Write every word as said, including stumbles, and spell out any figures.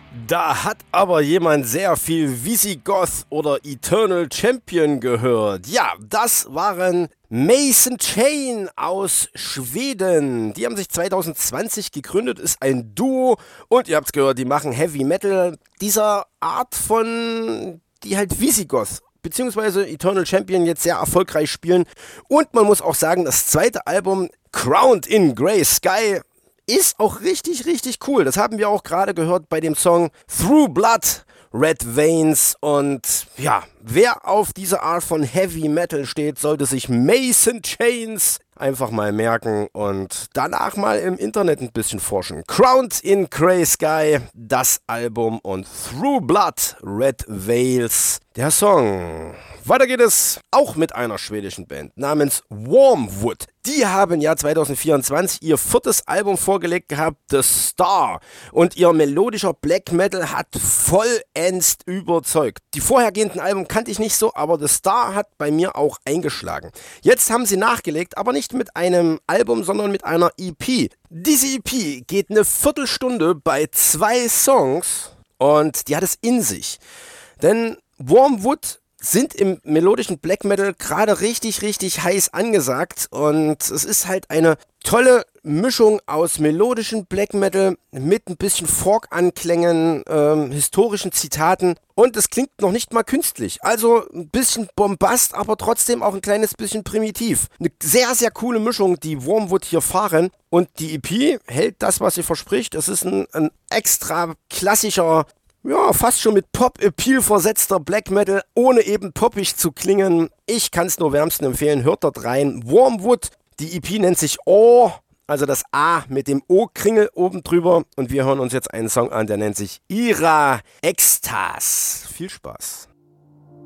Da hat aber jemand sehr viel Visigoth oder Eternal Champion gehört. Ja, das waren Mason Chain aus Schweden. Die haben sich zwanzig zwanzig gegründet, ist ein Duo und ihr habt's gehört, die machen Heavy Metal dieser Art von, die halt Visigoth beziehungsweise Eternal Champion jetzt sehr erfolgreich spielen. Und man muss auch sagen, das zweite Album Crowned in Grey Sky ist auch richtig, richtig cool. Das haben wir auch gerade gehört bei dem Song Through Blood, Red Veins. Und ja, wer auf diese Art von Heavy Metal steht, sollte sich Mason Chains einfach mal merken und danach mal im Internet ein bisschen forschen. Crowned in Grey Sky, das Album, und Through Blood, Red Veils, der Song. Weiter geht es auch mit einer schwedischen Band namens Wormwood. Die haben im Jahr zwanzig vierundzwanzig ihr viertes Album vorgelegt gehabt, The Star. Und ihr melodischer Black Metal hat vollends überzeugt. Die vorhergehenden Alben kannte ich nicht so, aber The Star hat bei mir auch eingeschlagen. Jetzt haben sie nachgelegt, aber nicht mit einem Album, sondern mit einer E P. Diese E P geht eine Viertelstunde bei zwei Songs und die hat es in sich. Denn Wormwood sind im melodischen Black Metal gerade richtig, richtig heiß angesagt und es ist halt eine tolle Mischung aus melodischen Black Metal mit ein bisschen Folk-Anklängen, ähm, historischen Zitaten und es klingt noch nicht mal künstlich. Also ein bisschen Bombast, aber trotzdem auch ein kleines bisschen primitiv. Eine sehr, sehr coole Mischung, die Wormwood hier fahren, und die E P hält das, was sie verspricht. Es ist ein, ein extra klassischer, ja, fast schon mit Pop-Appeal versetzter Black Metal, ohne eben poppig zu klingen. Ich kann es nur wärmsten empfehlen, hört dort rein. Wormwood, die E P nennt sich O, also das A mit dem O-Kringel oben drüber. Und wir hören uns jetzt einen Song an, der nennt sich Ira Extas. Viel Spaß.